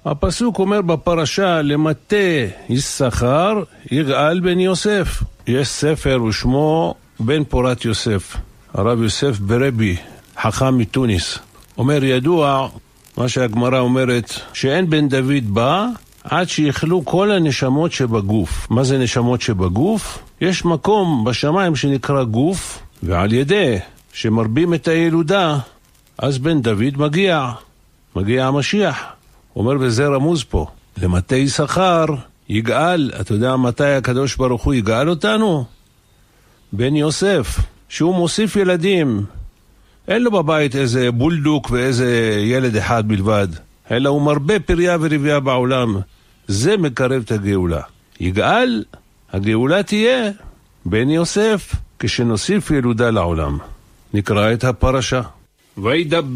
הפסוק אומר בפרשה, למטה יששכר יגאל בן יוסף. יש ספר ושמו בן פורת יוסף, הרב יוסף ברבי, חכם מתוניס. אומר ידוע מה שהגמרא אומרת, שאין בן דוד בא עד שיחלו כל הנשמות שבגוף. מה זה נשמות שבגוף? יש מקום בשמיים שנקרא גוף, ועל ידי שמרבים את הילודה אז בן דוד מגיע המשיח. אומר וזה רמוז פה, למטה יששכר יגאל. אתה יודע מתי הקדוש ברוך הוא יגאל אותנו? בן יוסף, שהוא מוסיף ילדים. אין לו בבית איזה בולדוק ואיזה ילד אחד בלבד, אלא הוא מרבה פריה ורבייה בעולם. זה מקרב את הגאולה. יגאל, הגאולה תהיה בן יוסף, כשנוסיף ילודה לעולם. נקרא את הפרשה. וידבר